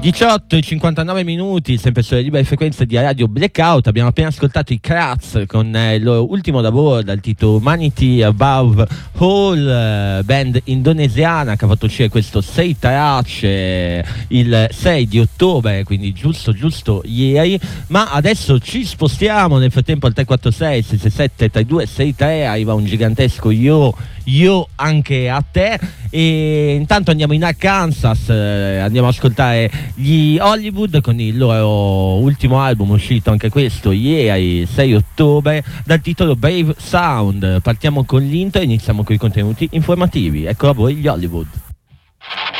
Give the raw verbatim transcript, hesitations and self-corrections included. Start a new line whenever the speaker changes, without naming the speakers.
diciotto e cinquantanove minuti, sempre sulle libere frequenze di Radio Blackout. Abbiamo appena ascoltato i Kratz con eh, il loro ultimo lavoro dal titolo Humanity Above All, eh, band indonesiana che ha fatto uscire questo sei tracce eh, il sei di ottobre, quindi giusto giusto ieri. Ma adesso ci spostiamo nel frattempo al tre quattro sei sei sei sette tre due sei tre, arriva un gigantesco io io anche a te, e intanto andiamo in Arkansas, eh, andiamo ad ascoltare gli Hollywood con il loro ultimo album uscito anche questo ieri sei ottobre dal titolo Brave Sound. Partiamo con l'intro e iniziamo con i contenuti informativi. Ecco a voi gli Hollywood.